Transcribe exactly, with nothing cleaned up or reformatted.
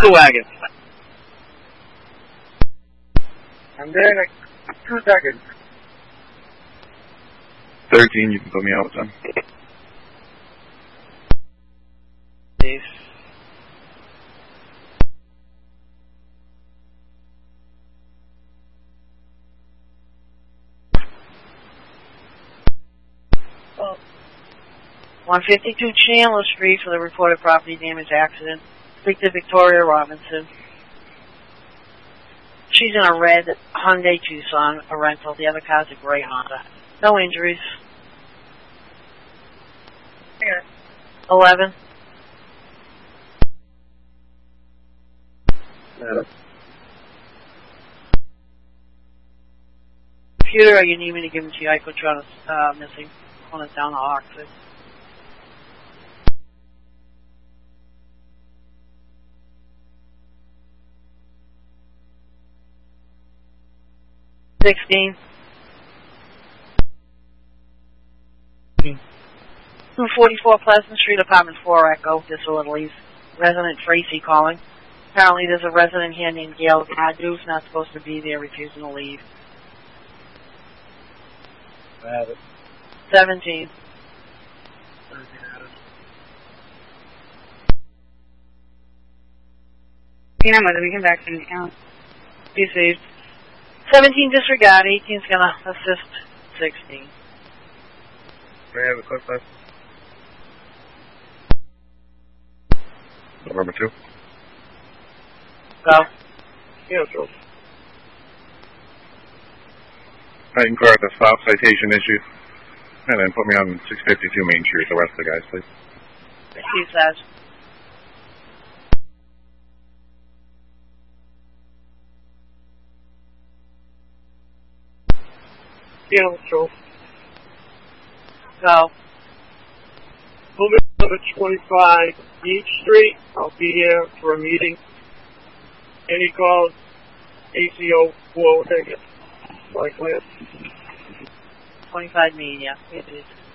the wagon. I'm there in two seconds. thirteen, you can put me out with them. Please. one fifty-two Chandler Street for the reported property damage accident. Speak to Victoria Robinson. She's in a red Hyundai Tucson, a rental. The other car's a gray Honda. No injuries. Here. eleven. No. Computer, or you need me to give him to you? I could try to, uh, missing. On it down the Oxford. sixteen. two forty-four Pleasant Street, apartment four Echo, Disabilities. Resident Tracy calling. Apparently there's a resident here named Gail Gadu, not supposed to be there, refusing to leave. I have it. seventeen. Yeah, whether we come back from the count. Received. seventeen disregard, eighteen's gonna assist sixteen. May I have a quick question? November two. Go. Yeah, sure. I can correct the stop citation issue. And then put me on six fifty-two Main Street, the rest of the guys, please. He says. Yeah, sure. Go. Moving over twenty-five Beach Street. I'll be here for a meeting. Any calls? A C O will take it. Like this. twenty-five media. It is.